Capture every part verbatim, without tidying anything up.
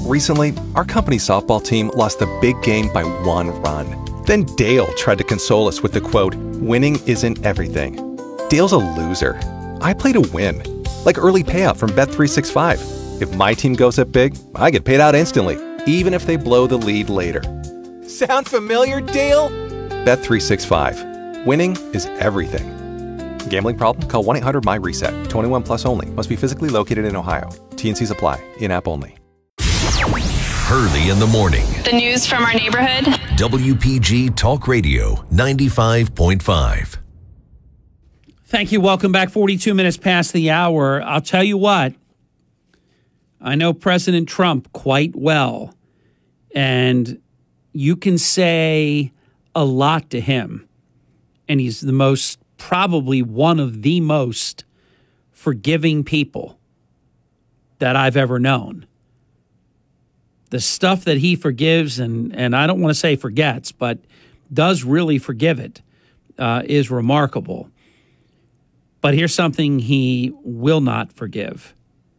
Recently, our company softball team lost the big game by one run. Then Dale tried to console us with the quote, "Winning isn't everything." Dale's a loser. I play to win. Like early payout from Bet three sixty-five. If my team goes up big, I get paid out instantly, even if they blow the lead later. Sound familiar, Dale? Bet three sixty-five. Winning is everything. Gambling problem? Call one eight hundred M Y reset. twenty-one plus only. Must be physically located in Ohio. T N Cs apply. In-app only. Hurley in the morning. The news from our neighborhood. W P G Talk Radio ninety-five point five. Thank you. Welcome back. forty-two minutes past the hour. I'll tell you what. I know President Trump quite well. And you can say a lot to him. And he's the most, probably one of the most forgiving people that I've ever known. The stuff that he forgives, and, and I don't want to say forgets, but does really forgive it, uh, is remarkable. But here's something he will not forgive.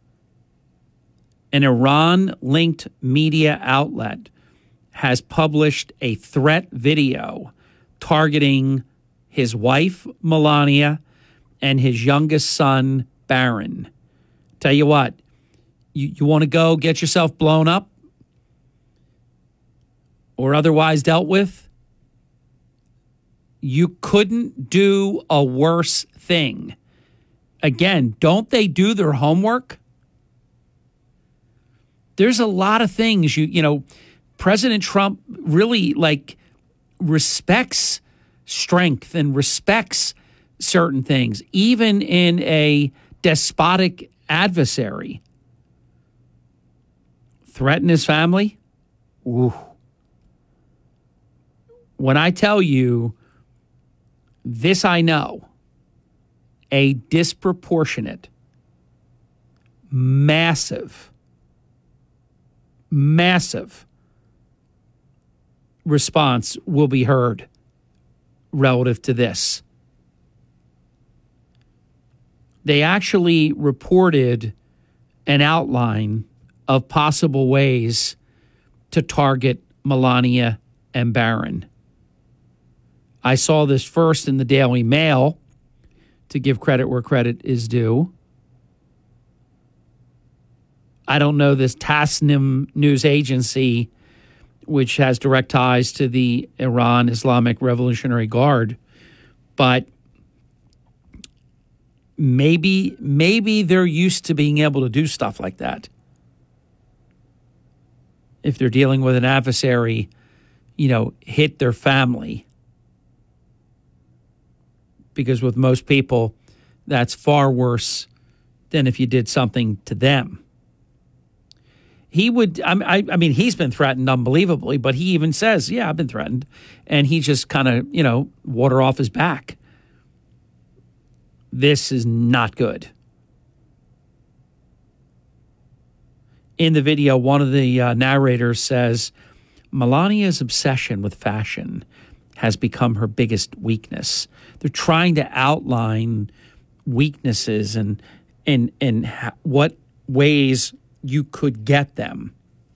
An Iran-linked media outlet has published a threat video targeting his wife, Melania, and his youngest son, Barron. Tell you what, you, you want to go get yourself blown up or otherwise dealt with? You couldn't do a worse thing. Again, don't they do their homework? There's a lot of things, you you know, President Trump really, like, respects strength and respects certain things, even in a despotic adversary. Threaten his family? Ooh. When I tell you, this I know, a disproportionate, massive, massive response will be heard relative to this. They actually reported an outline of possible ways to target Melania and Barron. I saw this first in the Daily Mail, to give credit where credit is due. I don't know this Tasnim news agency, which has direct ties to the Iran Islamic Revolutionary Guard, but maybe maybe they're used to being able to do stuff like that. If they're dealing with an adversary, you know, hit their family. Because with most people, that's far worse than if you did something to them. He would, I, I mean, he's been threatened unbelievably, but he even says, yeah, I've been threatened. And he just kind of, you know, water off his back. This is not good. In the video, one of the uh, narrators says, Melania's obsession with fashion has become her biggest weakness. They're trying to outline weaknesses and and and ha- what ways you could get them.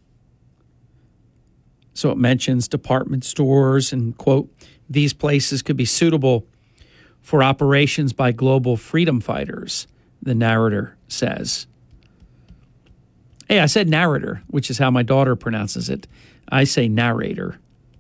So it mentions department stores and, quote, these places could be suitable for operations by global freedom fighters, the narrator says. Hey, I said narrator, which is how my daughter pronounces it. I say narrator.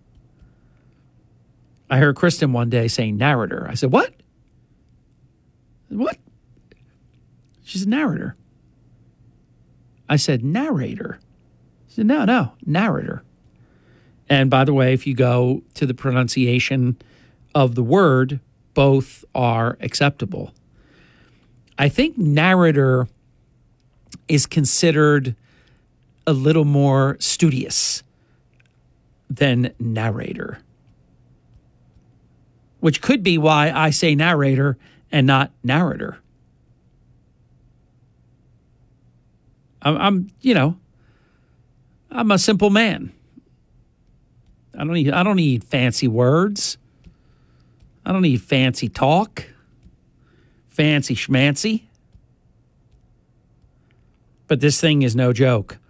I heard Kristen one day saying narrator. I said, what? What? She's a narrator. I said narrator. She said, no, no, narrator. And by the way, if you go to the pronunciation of the word, both are acceptable. I think narrator is considered a little more studious than narrator, which could be why I say narrator and not narrator. I'm, I'm, you know, I'm a simple man. I don't need, I don't need fancy words. I don't need fancy talk, fancy schmancy. But this thing is no joke.